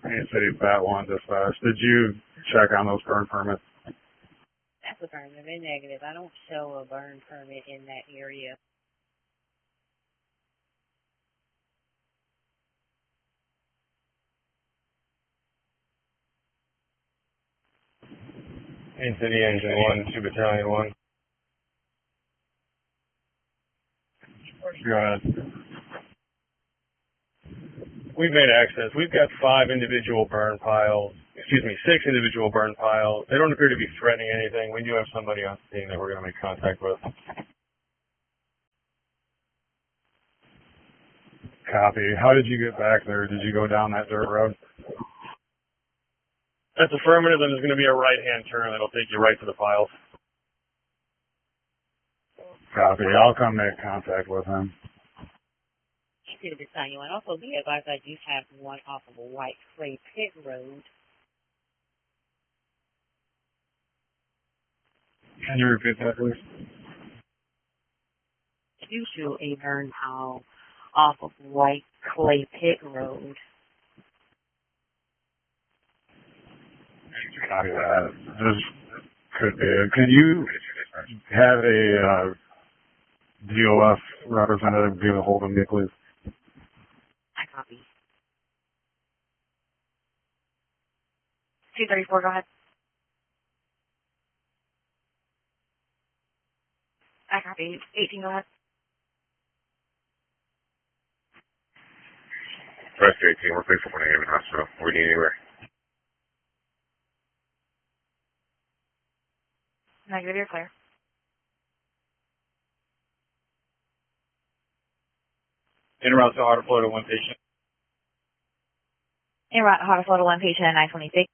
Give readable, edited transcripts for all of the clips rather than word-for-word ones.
Kansas City Fat One Dispatch. Did you check on those burn permits? That's affirmative and negative. I don't show a burn permit in that area. Kansas City Engine 1, 2 Battalion 1. Go ahead. We've made access. We've got 6 individual burn piles. They don't appear to be threatening anything. We do have somebody on scene that we're going to make contact with. Copy. How did you get back there? Did you go down that dirt road? That's affirmative, and there's going to be a right-hand turn that'll take you right to the piles. Copy. I'll come make contact with him. To the sign you, and also be advised I do have one off of a White Clay Pit Road. Can you repeat that, please? Due to a burn pile off of White Clay Pit Road. Copy that. This could be it. Can you have a DOF representative get a hold of me, please? I copy. 234, go ahead. I copy. 18, go ahead. Rescue 18, we're placed for Haven Hospital. We need anywhere. Negative, you're clear. En route to Heart of Florida, 1 patient. En route to Heart of Florida, 1 patient at 926.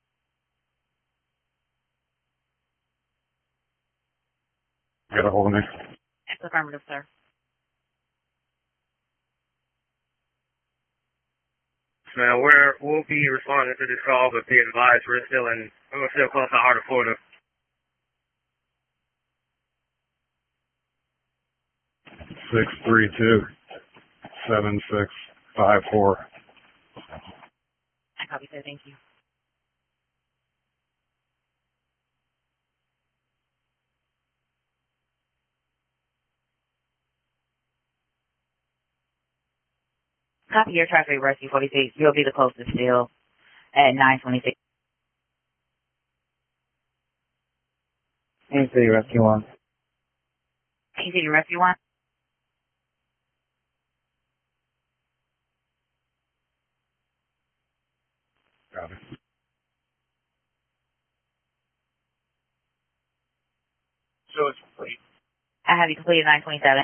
Get a hold of me. That's affirmative, sir. Now, we'll be responding to this call, but be advised, we're still close to Heart of Florida. 632-7654. I copy, sir. Thank you. Copy your traffic rescue 46. You'll be the closest still at 926. Kansas City Rescue 1. Kansas City Rescue 1. Copy. So it's complete. I have you completed 927.